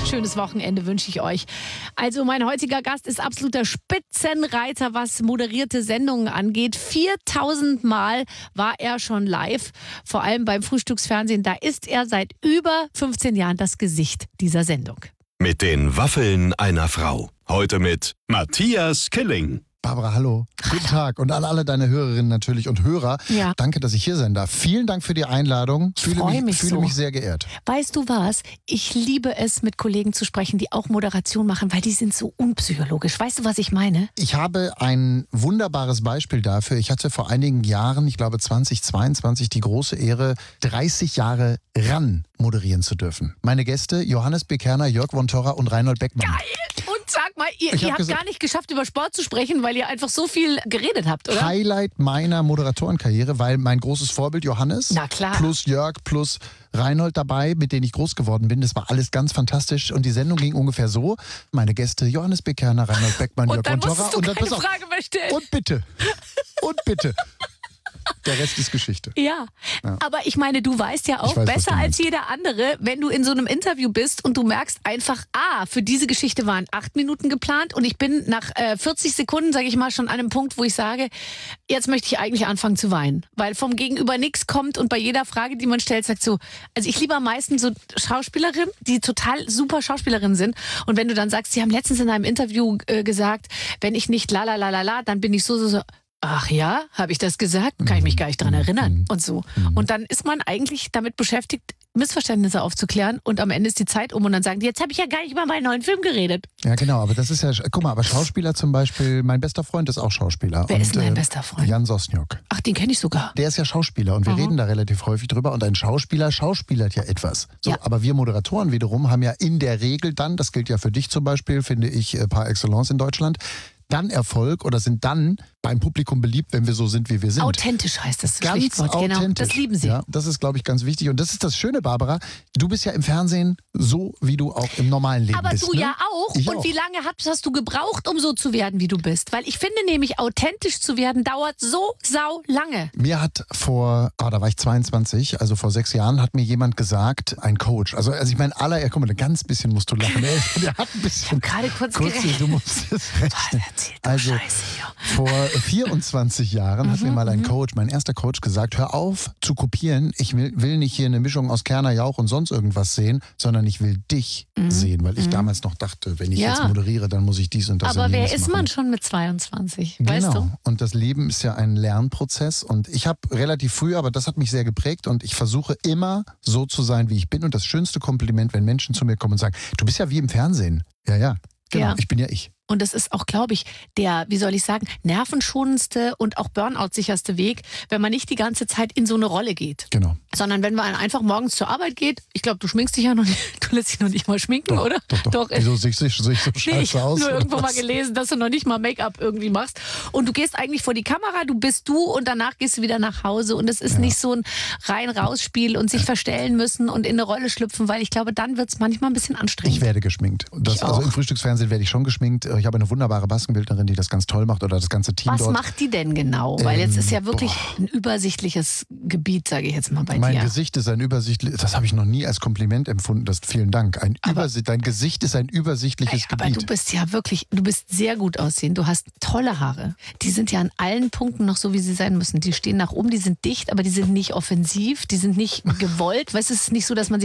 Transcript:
Schönes Wochenende wünsche ich euch. Also mein heutiger Gast ist absoluter Spitzenreiter, was moderierte Sendungen angeht. 4000 Mal war er schon live, vor allem beim Frühstücksfernsehen. Da ist er seit über 15 Jahren das Gesicht dieser Sendung. Mit den Waffeln einer Frau. Heute mit Matthias Killing. Barbara, hallo. Guten Tag. Und an alle deine Hörerinnen natürlich und Hörer. Ja. Danke, dass ich hier sein darf. Vielen Dank für die Einladung. Ich fühle mich sehr geehrt. Weißt du was? Ich liebe es, mit Kollegen zu sprechen, die auch Moderation machen, weil die sind so unpsychologisch. Weißt du, was ich meine? Ich habe ein wunderbares Beispiel dafür. Ich hatte vor einigen Jahren, ich glaube 2022, die große Ehre, 30 Jahre RAN moderieren zu dürfen. Meine Gäste Johannes B. Kerner, Jörg von Torra und Reinhold Beckmann. Geil! Und sag mal, ihr habt gar nicht geschafft, über Sport zu sprechen, weil ihr einfach so viel geredet habt, oder? Highlight meiner Moderatorenkarriere, weil mein großes Vorbild Johannes, Na klar, plus Jörg, plus Reinhold dabei, mit denen ich groß geworden bin. Das war alles ganz fantastisch. Und die Sendung ging ungefähr so. Meine Gäste Johannes B. Kerner, Reinhold Beckmann, Jörg von Torra. Und dann musstest du keine Frage mehr stellen. Und bitte. Und bitte. Der Rest ist Geschichte. Ja, aber ich meine, du weißt ja auch besser als jeder andere, wenn du in so einem Interview bist und du merkst einfach, für diese Geschichte waren 8 Minuten geplant und ich bin nach 40 Sekunden, sage ich mal, schon an einem Punkt, wo ich sage, jetzt möchte ich eigentlich anfangen zu weinen, weil vom Gegenüber nichts kommt und bei jeder Frage, die man stellt, sagt so, also ich liebe am meisten so Schauspielerinnen, die total super Schauspielerinnen sind und wenn du dann sagst, sie haben letztens in einem Interview gesagt, wenn ich nicht la la la la la, dann bin ich so. Ach ja, habe ich das gesagt? Kann ich mich gar nicht dran erinnern und so. Und dann ist man eigentlich damit beschäftigt, Missverständnisse aufzuklären und am Ende ist die Zeit um und dann sagen die, jetzt habe ich ja gar nicht über meinen neuen Film geredet. Ja genau, aber das ist ja, guck mal, aber Schauspieler zum Beispiel, mein bester Freund ist auch Schauspieler. Wer ist denn dein bester Freund? Jan Sosniok. Ach, den kenne ich sogar. Der ist ja Schauspieler und wir reden da relativ häufig drüber und ein Schauspieler schauspielert ja etwas. So, ja. Aber wir Moderatoren wiederum haben ja in der Regel dann, das gilt ja für dich zum Beispiel, finde ich par excellence in Deutschland, dann Erfolg oder sind dann beim Publikum beliebt, wenn wir so sind, wie wir sind. Authentisch heißt das Ganz Stichwort. authentisch. Genau, das lieben sie. Ja, das ist, glaube ich, ganz wichtig. Und das ist das Schöne, Barbara. Du bist ja im Fernsehen so, wie du auch im normalen Leben bist. Aber du ne? ja auch. Ich und auch. wie lange hast du gebraucht, um so zu werden, wie du bist? Weil ich finde nämlich, authentisch zu werden, dauert so sau lange. Mir hat da war ich 22, also vor 6 Jahren, hat mir jemand gesagt, ein Coach. Also ich meine, guck mal, ein ganz bisschen musst du lachen. Der hat ein bisschen. Ich habe gerade kurz gerechnet. Du musst es rechnen. Also, vor 24 Jahren hat mir mal ein Coach, mein erster Coach, gesagt, hör auf zu kopieren. Ich will nicht hier eine Mischung aus Kerner, Jauch und sonst irgendwas sehen, sondern ich will dich sehen. Weil ich damals noch dachte, wenn ich jetzt moderiere, dann muss ich dies und das Aber und wer jenes ist machen. man schon mit 22? Genau. Weißt du? Und das Leben ist ja ein Lernprozess. Und ich habe relativ früh, aber das hat mich sehr geprägt. Und ich versuche immer so zu sein, wie ich bin. Und das schönste Kompliment, wenn Menschen zu mir kommen und sagen, du bist ja wie im Fernsehen. Ja, genau, ich bin ja ich. Und das ist auch, glaube ich, der, wie soll ich sagen, nervenschonendste und auch Burnout-sicherste Weg, wenn man nicht die ganze Zeit in so eine Rolle geht. Genau. Sondern wenn man einfach morgens zur Arbeit geht, ich glaube, du schminkst dich ja noch nicht, du lässt dich noch nicht mal schminken, oder? Doch. Wieso sehe ich so scheiße ich aus? Ich habe nur irgendwo mal gelesen, dass du noch nicht mal Make-up irgendwie machst. Und du gehst eigentlich vor die Kamera, du bist du und danach gehst du wieder nach Hause. Und es ist nicht so ein Rein-Raus-Spiel und sich verstellen müssen und in eine Rolle schlüpfen, weil ich glaube, dann wird es manchmal ein bisschen anstrengend. Ich werde geschminkt. Also im Frühstücksfernsehen werde ich schon geschminkt. Ich habe eine wunderbare Maskenbildnerin, die das ganz toll macht oder das ganze Team Was dort. Was macht die denn genau? Weil jetzt ist ja wirklich ein übersichtliches Gebiet, sage ich jetzt mal bei dir. Mein Gesicht ist ein übersichtliches, das habe ich noch nie als Kompliment empfunden. Vielen Dank. Dein Gesicht ist ein übersichtliches Gebiet. Aber du bist ja wirklich, du bist sehr gut aussehend. Du hast tolle Haare. Die sind ja an allen Punkten noch so, wie sie sein müssen. Die stehen nach oben, die sind dicht, aber die sind nicht offensiv, die sind nicht gewollt. Weißt du, es ist nicht so, dass man sich